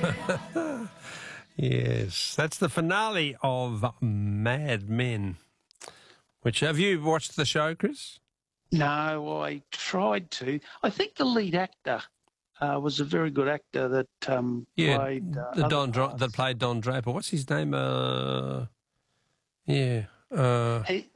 Yes, that's the finale of Mad Men. Which, have you watched the show, Chris? No, I tried to. I think the lead actor was a very good actor that played that played Don Draper. What's his name?